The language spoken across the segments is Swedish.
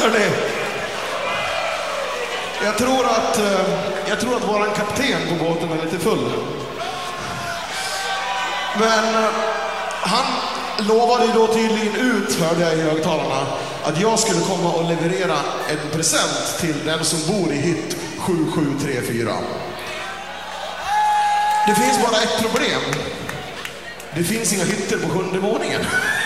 Hörrni, jag tror att våran kapten på båten är lite full. Men han lovade ju då tydligen ut, hörde jag i högtalarna, att jag skulle komma och leverera en present till den som bor i hytt 7734. Det finns bara ett problem. Det finns inga hytter på 7:e våningen.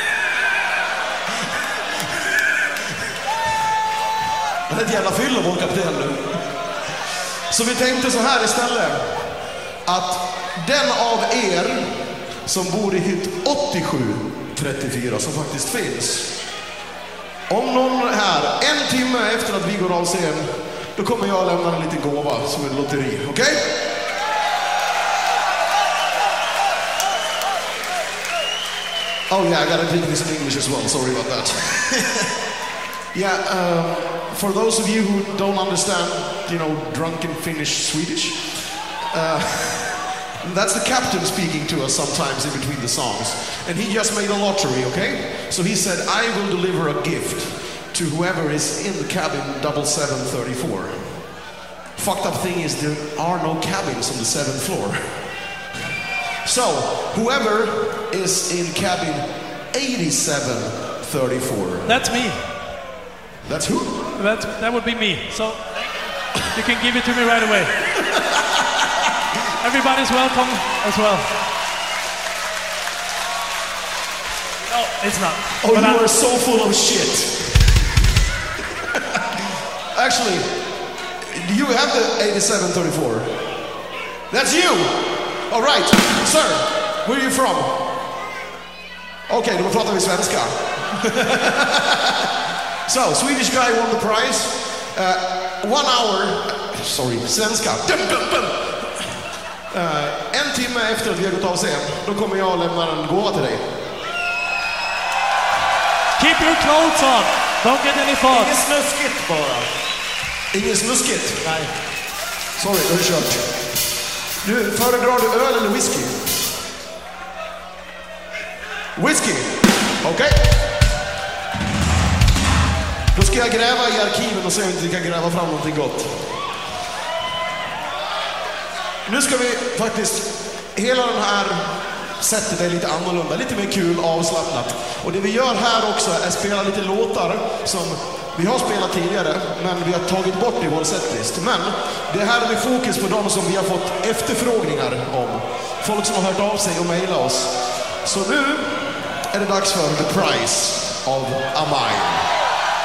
Det är ett jävla fyll av vår kapten nu. Så vi tänkte så här istället, att den av er som bor i hytt 8734 som faktiskt finns, om någon här en timme efter att vi går av scen, då kommer jag lämna en liten gåva som en lotteri, okej? Okay? Oh yeah, I gotta take this in English as well, sorry about that. Yeah, for those of you who don't understand, you know, drunken Finnish Swedish, that's the captain speaking to us sometimes in between the songs. And he just made a lottery, okay? So he said, I will deliver a gift to whoever is in the cabin 7734. Fucked up thing is there are no cabins on the 7th floor. So, whoever is in cabin 8734. That's me. That's who? That would be me. So, you can give it to me right away. Everybody's welcome as well. No, it's not. Oh, but you are so full of shit. Actually, do you have the 8734? That's you! All right, sir, where are you from? Okay, då pratar vi svenska. So, Swedish guy won the prize. 1 hour, sorry, svenska. En timme efter att vi har gått av scen, då kommer jag lämna en gåva till dig. Keep your clothes on. Don't get any thoughts. Inget snuskigt bara. Inget snuskigt? Nej. Sorry, då är det kört. Du, föredrar du öl eller whisky? Whisky? Okej. Okay. Då ska jag gräva i arkiven och se om vi kan gräva fram någonting gott. Nu ska vi faktiskt, hela den här sättet är lite annorlunda, lite mer kul, avslappnat. Och det vi gör här också är spela lite låtar som vi har spelat tidigare, men vi har tagit bort i vår setlist. Men det här är med fokus på de som vi har fått efterfrågningar om. Folk som har hört av sig och mejlat oss. Så nu är det dags för The Price of Amai.